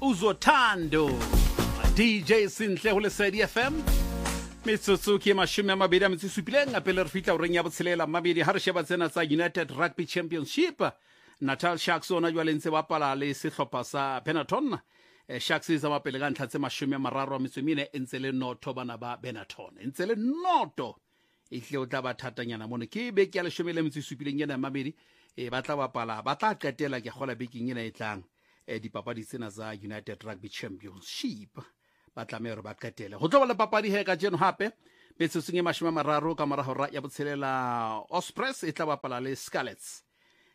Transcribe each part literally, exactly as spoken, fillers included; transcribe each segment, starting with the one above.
Uzothando D J Sinhle ho Lesedi F M metsotso ke mashome a mabedi a metso e supileng a pele re fitla o reng ya botshelela mabedi ha re sheba tsena tsa United Rugby Championship. Natal Sharks ona jwale ntse ba pala le sehlopha sa Benetton. Sharks e zama pele ka ntlha tse mashome a mararo a metso e mene ntse le noto bana ba Benetton, ntse le noto e hle o tla ba thatanyana mone ke beke ya leshome le metso e supileng ena mabedi e ba tla ba pala ba tla qetela ke gola bekeng ena e tlang e dipapadi tsena za United Rugby Championship ba tlameha re ba qetele go tloba le papadi he ka jeno hape betsotseng e mashome a mararo ka mora hora ya botshelela Ospreys e tla bapala le Scarlets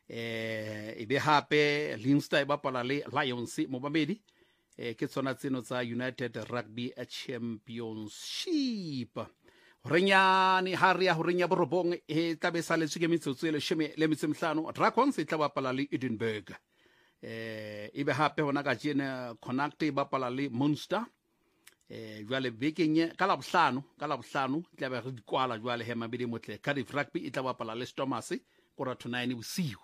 eh e be hape Leinster e bapala le Lions mo babedi eh ke tsona tseno tsa United Rugby Championship. Renyane ha re ya ho renya borobong e tla be saletswe ke metsotso e leshome le metso e mehlano. Dragons e tla bapala le Edinburgh eh e be hape hona ka jena Connacht e bapala le Munster eh jwale bekeng ka la bohlano ka la bohlano tla be re dikwala jwale he mabedi motle. Cardiff Rugby e tla bapala le Stormers kora tonight bosiu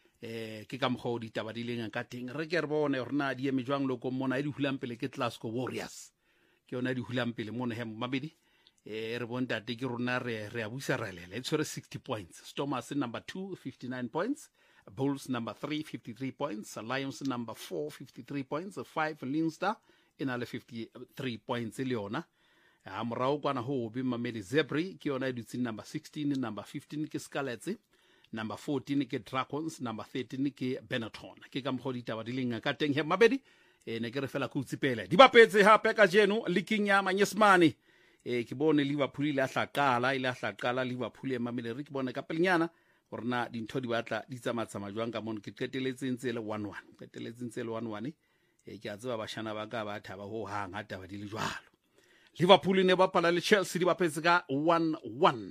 eh ke ka mogho di taba di leng ka teng re ke re bone rena di eme jwang loko mona e di hulang pele ke Glasgow Warriors ke yona di hulang pele mona he mabedi eh re bonta te ke rona re re a buisa re lele it's sixty points. Stormers number two fifty-nine points, Bulls number three fifty-three points, Lions number four fifty-three points, five Leinster in alle fifty-three points le yona a morao kwana ho bi mamedi Zebri ke yona e dutse number sixteen, number fifteen ke Scarlets, number fourteen ke Dragons, number thirteen ke Benetton. Ke ka mogodi taba di leng ka teng he mabedi e ne ke re fela kutsi pele di bapetse hape ka jeno leaking ya Manyesemane e ke bone Liverpool ile a hlaqala ile a hlaqala Liverpool e mamele re ke bone ka pelenyana gorna dintho di batla di tsamatsama jwang ka mone ke qeteletseng tse le one one qeteletseng tse le one one e ke a tseba bashana ba ka ba thaba ho hang ha taba di le jwalo. Liverpool ne ba pala le Chelsea di bapetse ka one one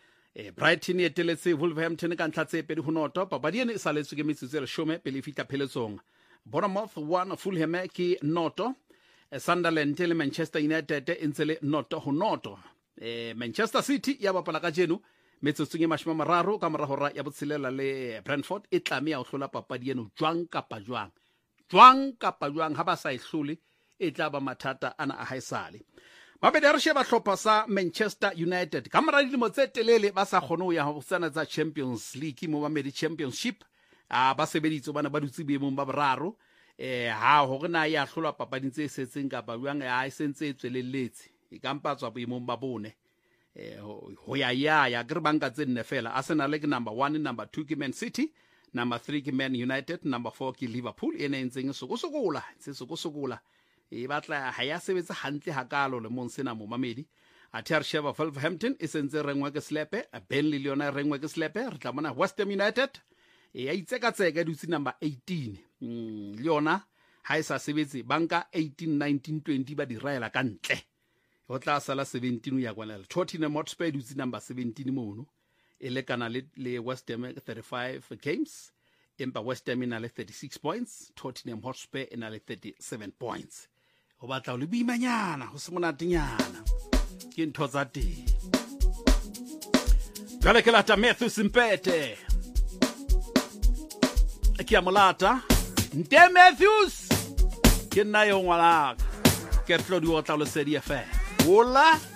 e Brighton e teletse Wolverhampton ka ntla tse pedi ho noto papadi ene e saletswe ke metsotso e leshome pele e fitla pheletsong. Bournemouth one Fulham ke noto, Sunderland le Manchester United e ntse le noto ho noto. eh Manchester City ya bapala ka jeno metsotsong e mashome a mararo ka mora hora ya botshelela le Brentford e tlameha ho hlola papadi eno jwang kapa jwang jwang kapa jwang ha ba sa ihlole e tla ba mathata ana a haesale. Mabedi a re sheba hlopha sa Manchester United ka mora dilemo tse telele ba sa kgone ho ya ho tsana tsa Champions League mo Mamedi Championship a ba sebeditse bana ba dutse boemong ba boraro eh ha ho rena ya hlola papadi tse setseng kapa jwang a sentse e tswelelletse e kampatswa boemong ba bone eh ho ya ya ya gre banka tse nne fela. Arsenal ke number one, number two ke Man City, number three ke Man United, number four ke Liverpool ene ntseng soko sokola se soko sokola e batla ha ya sebetsa hantle hakalo le monsena mo Mamedi. Athe re sheba Wolverhampton e sentse rengwe ke Slepe, Burnley le yona rengwe ke Slepe, re tla mona West Ham United e a itseka tseka dutse number eighteen mm le yona ha e sa sebetse banka eighteen, nineteen, twenty ba di raela ka ntle ho tla sala seventeen ya kwanela. Tottenham Hotspur dutse number seventeen mono e le kana le, le West Ham thirty-five games, empa West Ham ina le thirty-six points, Tottenham Hotspur ina le thirty-seven points. Ho batla le boimanyana ho se monatinyana ke ntho tsa teng. Jale ke lata Matthew Simpete ke a molata Nte Matthews ke nna yo ngwana ke tlo di o tla Lesedi F M. Hola